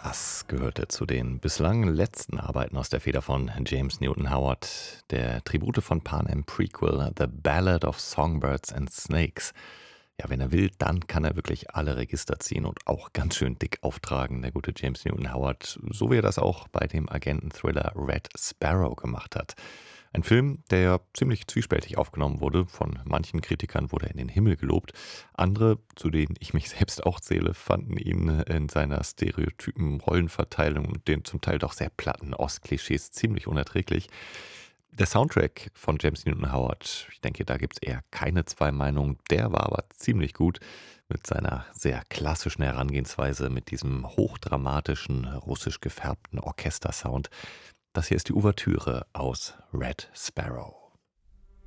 Das gehörte zu den bislang letzten Arbeiten aus der Feder von James Newton Howard, der Tribute von Panem Prequel The Ballad of Songbirds and Snakes. Ja, wenn er will, dann kann er wirklich alle Register ziehen und auch ganz schön dick auftragen, der gute James Newton Howard, so wie er das auch bei dem Agenten-Thriller Red Sparrow gemacht hat. Ein Film, der ja ziemlich zwiespältig aufgenommen wurde. Von manchen Kritikern wurde er in den Himmel gelobt. Andere, zu denen ich mich selbst auch zähle, fanden ihn in seiner stereotypen Rollenverteilung und den zum Teil doch sehr platten Ostklischees ziemlich unerträglich. Der Soundtrack von James Newton Howard, ich denke, da gibt es eher keine zwei Meinungen. Der war aber ziemlich gut mit seiner sehr klassischen Herangehensweise, mit diesem hochdramatischen, russisch gefärbten Orchestersound. Das hier ist die Ouvertüre aus Red Sparrow.